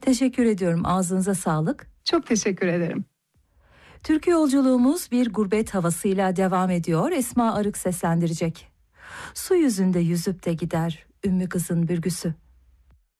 Teşekkür ediyorum. Ağzınıza sağlık. Çok teşekkür ederim. Türkü yolculuğumuz bir gurbet havasıyla devam ediyor. Esma Arık seslendirecek. Su yüzünde yüzüp de gider Ümmü kızın bürgüsü.